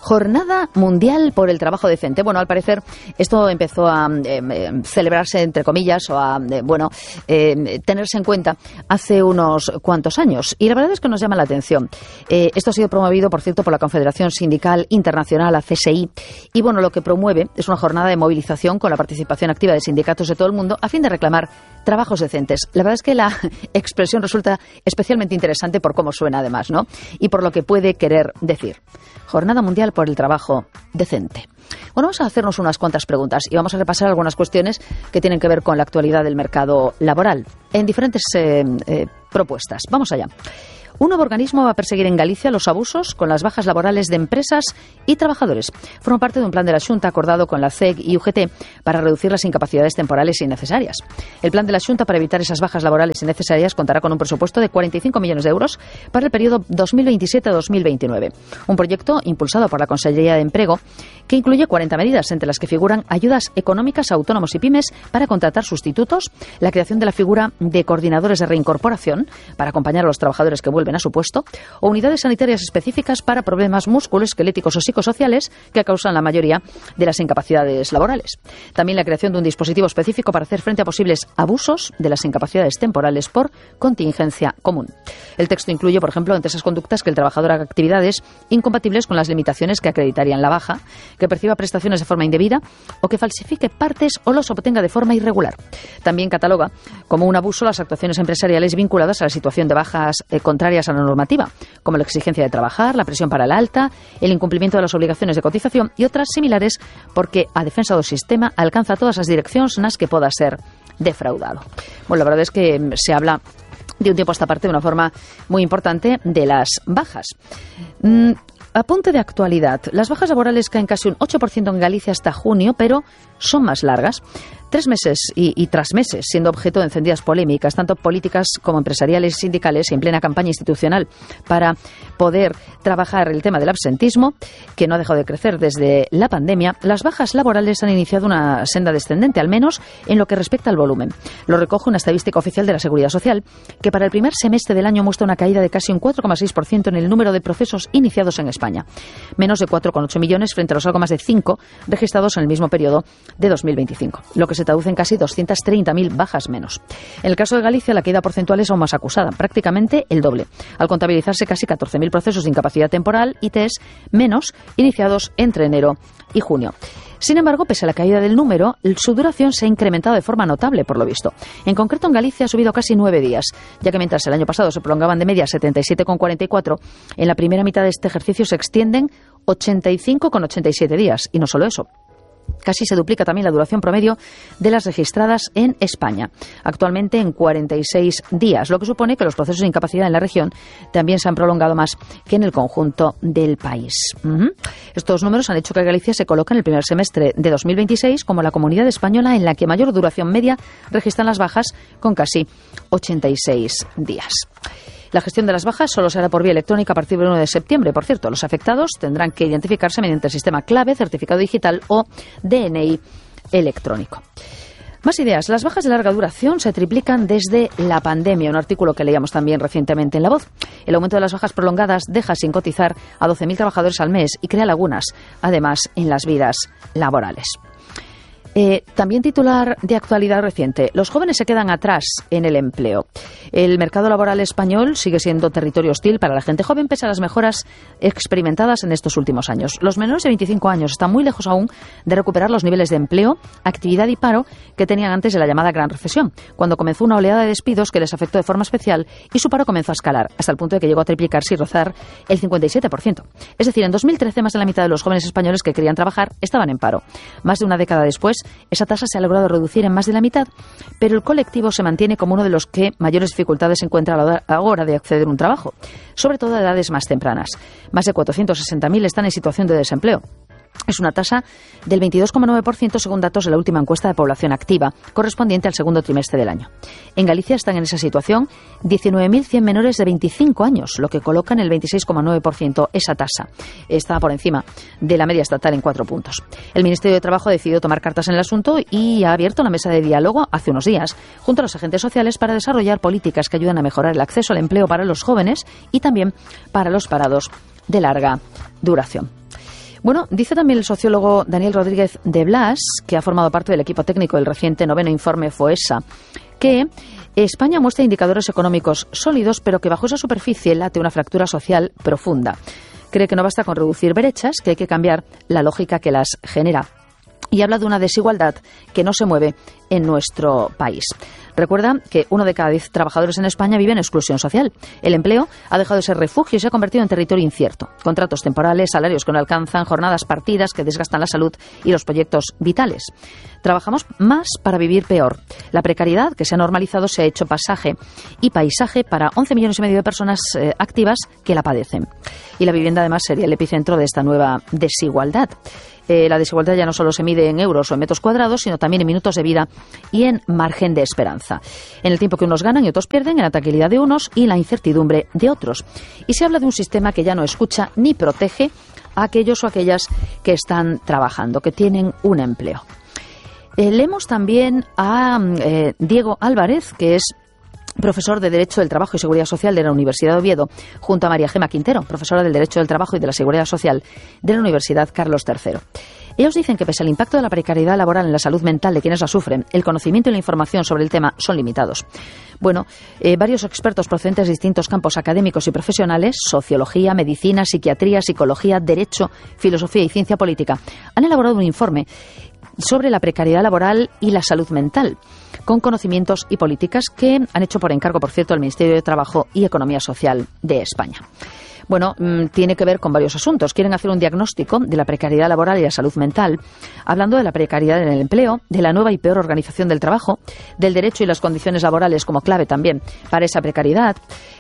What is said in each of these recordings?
Jornada Mundial por el Trabajo Decente. Bueno, al parecer esto empezó a celebrarse, entre comillas, o a, tenerse en cuenta hace unos cuantos años. Y la verdad es que nos llama la atención. Esto ha sido promovido, por cierto, por la Confederación Sindical Internacional, la CSI. Y bueno, lo que promueve es una jornada de movilización con la participación activa de sindicatos de todo el mundo a fin de reclamar trabajos decentes. La verdad es que la expresión resulta especialmente interesante por cómo suena, además, ¿no? Y por lo que puede querer decir. Jornada Mundial por el Trabajo Decente. Bueno, vamos a hacernos unas cuantas preguntas y vamos a repasar algunas cuestiones que tienen que ver con la actualidad del mercado laboral en diferentes propuestas. Vamos allá. Un nuevo organismo va a perseguir en Galicia los abusos con las bajas laborales de empresas y trabajadores. Forma parte de un plan de la Xunta acordado con la CEG y UGT para reducir las incapacidades temporales innecesarias. El plan de la Xunta para evitar esas bajas laborales innecesarias contará con un presupuesto de 45 millones de euros para el periodo 2027-2029. Un proyecto impulsado por la Consellería de Empleo que incluye 40 medidas, entre las que figuran ayudas económicas a autónomos y pymes para contratar sustitutos, la creación de la figura de coordinadores de reincorporación para acompañar a los trabajadores que vuelven a su puesto, o unidades sanitarias específicas para problemas musculoesqueléticos o psicosociales que causan la mayoría de las incapacidades laborales. También la creación de un dispositivo específico para hacer frente a posibles abusos de las incapacidades temporales por contingencia común. El texto incluye, por ejemplo, entre esas conductas que el trabajador haga actividades incompatibles con las limitaciones que acreditarían la baja, que perciba prestaciones de forma indebida o que falsifique partes o los obtenga de forma irregular. También cataloga como un abuso las actuaciones empresariales vinculadas a la situación de bajas contrarias a la normativa, como la exigencia de trabajar, la presión para la alta, el incumplimiento de las obligaciones de cotización y otras similares, porque a defensa del sistema alcanza todas las direcciones nas que pueda ser defraudado. Bueno, la verdad es que se habla de un tiempo a esta parte de una forma muy importante de las bajas. Apunte de actualidad. Las bajas laborales caen casi un 8% en Galicia hasta junio, pero son más largas. 3 meses y tras meses, siendo objeto de encendidas polémicas, tanto políticas como empresariales y sindicales, en plena campaña institucional para poder trabajar el tema del absentismo, que no ha dejado de crecer desde la pandemia, las bajas laborales han iniciado una senda descendente, al menos en lo que respecta al volumen. Lo recoge una estadística oficial de la Seguridad Social, que para el primer semestre del año muestra una caída de casi un 4,6% en el número de procesos iniciados en España. Menos de 4,8 millones frente a los algo más de 5 registrados en el mismo periodo de 2025, lo que se traduce en casi 230.000 bajas menos. En el caso de Galicia, la caída porcentual es aún más acusada, prácticamente el doble, al contabilizarse casi 14.000 procesos de incapacidad temporal, ITES, menos iniciados entre enero y junio. Sin embargo, pese a la caída del número, su duración se ha incrementado de forma notable, por lo visto. En concreto, en Galicia ha subido casi 9 días, ya que mientras el año pasado se prolongaban de media 77,44, en la primera mitad de este ejercicio se extienden 85,87 días. Y no solo eso. Casi se duplica también la duración promedio de las registradas en España, actualmente en 46 días, lo que supone que los procesos de incapacidad en la región también se han prolongado más que en el conjunto del país. Estos números han hecho que Galicia se coloque en el primer semestre de 2026 como la comunidad española en la que mayor duración media registran las bajas, con casi 86 días. La gestión de las bajas solo será por vía electrónica a partir del 1 de septiembre. Por cierto, los afectados tendrán que identificarse mediante el sistema clave, certificado digital o DNI electrónico. Más ideas. Las bajas de larga duración se triplican desde la pandemia. Un artículo que leíamos también recientemente en La Voz. El aumento de las bajas prolongadas deja sin cotizar a 12.000 trabajadores al mes y crea lagunas, además, en las vidas laborales. También titular de actualidad reciente. Los jóvenes se quedan atrás en el empleo. El mercado laboral español sigue siendo territorio hostil para la gente joven pese a las mejoras experimentadas en estos últimos años. Los menores de 25 años están muy lejos aún de recuperar los niveles de empleo, actividad y paro que tenían antes de la llamada Gran Recesión, cuando comenzó una oleada de despidos que les afectó de forma especial y su paro comenzó a escalar, hasta el punto de que llegó a triplicarse y rozar el 57%. Es decir, en 2013 más de la mitad de los jóvenes españoles que querían trabajar estaban en paro. Más de una década después, esa tasa se ha logrado reducir en más de la mitad, pero el colectivo se mantiene como uno de los que mayores dificultades encuentra a la hora de acceder a un trabajo, sobre todo a edades más tempranas. Más de 460.000 están en situación de desempleo. Es una tasa del 22,9% según datos de la última encuesta de población activa, correspondiente al segundo trimestre del año. En Galicia están en esa situación 19.100 menores de 25 años, lo que coloca en el 26,9% esa tasa. Está por encima de la media estatal en 4 puntos. El Ministerio de Trabajo ha decidido tomar cartas en el asunto y ha abierto una mesa de diálogo hace unos días junto a los agentes sociales para desarrollar políticas que ayudan a mejorar el acceso al empleo para los jóvenes y también para los parados de larga duración. Bueno, dice también el sociólogo Daniel Rodríguez de Blas, que ha formado parte del equipo técnico del reciente 9º informe FOESA, que España muestra indicadores económicos sólidos, pero que bajo esa superficie late una fractura social profunda. Cree que no basta con reducir brechas, que hay que cambiar la lógica que las genera. Y habla de una desigualdad que no se mueve en nuestro país. Recuerda que 1 de cada 10 trabajadores en España vive en exclusión social. El empleo ha dejado de ser refugio y se ha convertido en territorio incierto. Contratos temporales, salarios que no alcanzan, jornadas partidas que desgastan la salud y los proyectos vitales. Trabajamos más para vivir peor. La precariedad que se ha normalizado se ha hecho pasaje y paisaje para 11,5 millones de personas activas que la padecen. Y la vivienda además sería el epicentro de esta nueva desigualdad. La desigualdad ya no solo se mide en euros o en metros cuadrados, sino también en minutos de vida y en margen de esperanza. En el tiempo que unos ganan y otros pierden, en la tranquilidad de unos y la incertidumbre de otros. Y se habla de un sistema que ya no escucha ni protege a aquellos o aquellas que están trabajando, que tienen un empleo. Leemos también a Diego Álvarez, que es profesor de Derecho del Trabajo y Seguridad Social de la Universidad de Oviedo, junto a María Gema Quintero, profesora del Derecho del Trabajo y de la Seguridad Social de la Universidad Carlos III. Ellos dicen que pese al impacto de la precariedad laboral en la salud mental de quienes la sufren, el conocimiento y la información sobre el tema son limitados. Bueno, varios expertos procedentes de distintos campos académicos y profesionales, sociología, medicina, psiquiatría, psicología, derecho, filosofía y ciencia política, han elaborado un informe sobre la precariedad laboral y la salud mental, con conocimientos y políticas que han hecho por encargo, por cierto, al Ministerio de Trabajo y Economía Social de España. Bueno, tiene que ver con varios asuntos. Quieren hacer un diagnóstico de la precariedad laboral y la salud mental, hablando de la precariedad en el empleo, de la nueva y peor organización del trabajo, del derecho y las condiciones laborales como clave también para esa precariedad,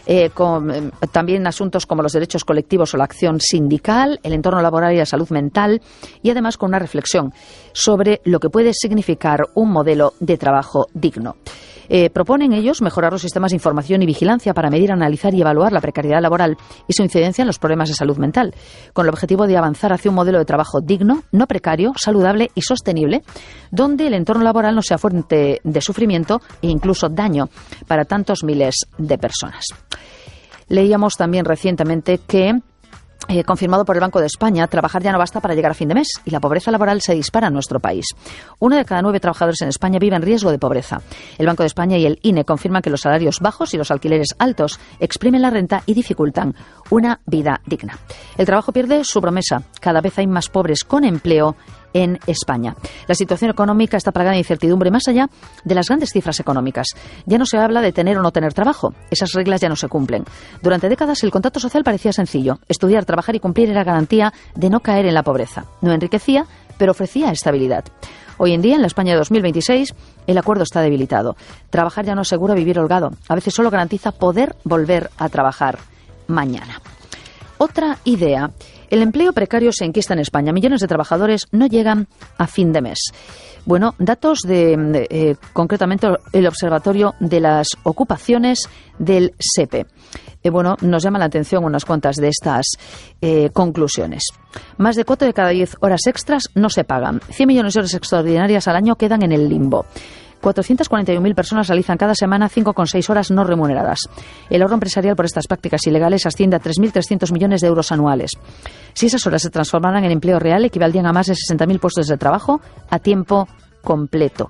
también asuntos como los derechos colectivos o la acción sindical, el entorno laboral y la salud mental, y además con una reflexión sobre lo que puede significar un modelo de trabajo digno. Proponen ellos mejorar los sistemas de información y vigilancia para medir, analizar y evaluar la precariedad laboral y su incidencia en los problemas de salud mental, con el objetivo de avanzar hacia un modelo de trabajo digno, no precario, saludable y sostenible, donde el entorno laboral no sea fuente de sufrimiento e incluso daño para tantos miles de personas. Leíamos también recientemente que confirmado por el Banco de España, trabajar ya no basta para llegar a fin de mes y la pobreza laboral se dispara en nuestro país. 1 de cada 9 trabajadores en España vive en riesgo de pobreza. El Banco de España y el INE confirman que los salarios bajos y los alquileres altos exprimen la renta y dificultan una vida digna. El trabajo pierde su promesa. Cada vez hay más pobres con empleo en España. La situación económica está plagada de incertidumbre más allá de las grandes cifras económicas. Ya no se habla de tener o no tener trabajo. Esas reglas ya no se cumplen. Durante décadas el contrato social parecía sencillo. Estudiar, trabajar y cumplir era garantía de no caer en la pobreza. No enriquecía, pero ofrecía estabilidad. Hoy en día, en la España de 2026, el acuerdo está debilitado. Trabajar ya no asegura vivir holgado. A veces solo garantiza poder volver a trabajar mañana. Otra idea. El empleo precario se enquista en España. Millones de trabajadores no llegan a fin de mes. Bueno, datos de concretamente el Observatorio de las Ocupaciones del SEPE. Bueno, nos llama la atención unas cuantas de estas conclusiones. Más de 4 de cada 10 horas extras no se pagan. 100 millones de horas extraordinarias al año quedan en el limbo. 441.000 personas realizan cada semana 5,6 horas no remuneradas. El ahorro empresarial por estas prácticas ilegales asciende a 3.300 millones de euros anuales. Si esas horas se transformaran en empleo real, equivaldrían a más de 60.000 puestos de trabajo a tiempo completo.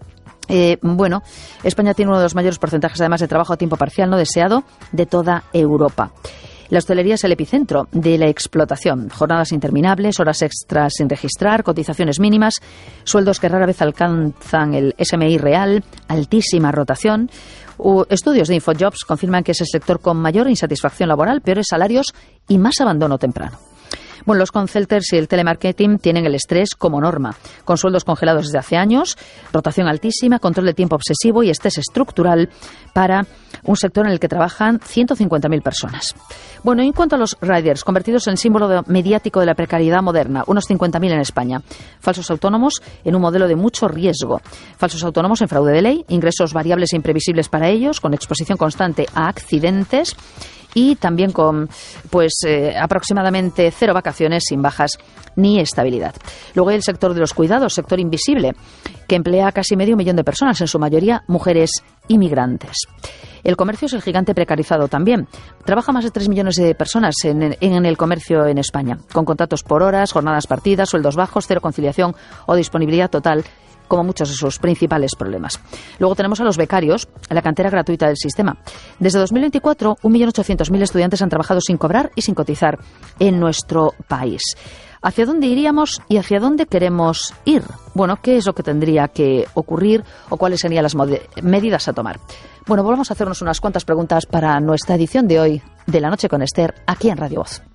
Bueno, España tiene uno de los mayores porcentajes además de trabajo a tiempo parcial no deseado de toda Europa. La hostelería es el epicentro de la explotación. Jornadas interminables, horas extras sin registrar, cotizaciones mínimas, sueldos que rara vez alcanzan el SMI real, altísima rotación. Estudios de InfoJobs confirman que es el sector con mayor insatisfacción laboral, peores salarios y más abandono temprano. Bueno, los call centers y el telemarketing tienen el estrés como norma, con sueldos congelados desde hace años, rotación altísima, control de tiempo obsesivo y estrés estructural para un sector en el que trabajan 150.000 personas. Bueno, en cuanto a los riders, convertidos en símbolo mediático de la precariedad moderna, unos 50.000 en España. Falsos autónomos en un modelo de mucho riesgo. Falsos autónomos en fraude de ley, ingresos variables e imprevisibles para ellos, con exposición constante a accidentes y también con aproximadamente 0 vacaciones vacaciones sin bajas ni estabilidad. Luego hay el sector de los cuidados, sector invisible, que emplea a casi medio millón de personas, en su mayoría mujeres inmigrantes. El comercio es el gigante precarizado también. Trabaja más de 3 millones de personas en el comercio en España, con contratos por horas, jornadas partidas, sueldos bajos, cero conciliación o disponibilidad total, como muchos de sus principales problemas. Luego tenemos a los becarios, la cantera gratuita del sistema. Desde 2024, 1.800.000 estudiantes han trabajado sin cobrar y sin cotizar en nuestro país. ¿Hacia dónde iríamos y hacia dónde queremos ir? Bueno, ¿qué es lo que tendría que ocurrir o cuáles serían las medidas a tomar? Bueno, volvamos a hacernos unas cuantas preguntas para nuestra edición de hoy de La Noche con Esther, aquí en Radio Voz.